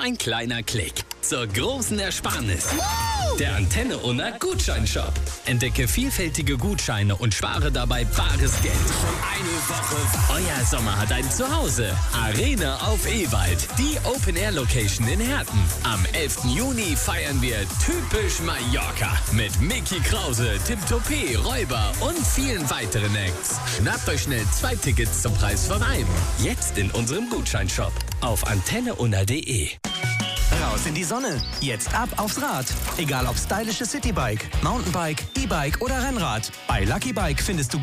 ein kleiner Klick zur großen Ersparnis. Der Antenne Unna Gutscheinshop. Entdecke vielfältige Gutscheine und spare dabei bares Geld. Schon eine Woche. Euer Sommer hat ein Zuhause. Arena auf Ewald. Die Open-Air-Location in Herten. Am 11. Juni feiern wir typisch Mallorca. Mit Mickey Krause, Tim Topé, Räuber und vielen weiteren Acts. Schnappt euch schnell 2 Tickets zum Preis von einem. Jetzt in unserem Gutscheinshop auf antenneunna.de. Raus in die Sonne. Jetzt ab aufs Rad. Egal ob stylische Citybike, Mountainbike, E-Bike oder Rennrad. Bei Lucky Bike findest du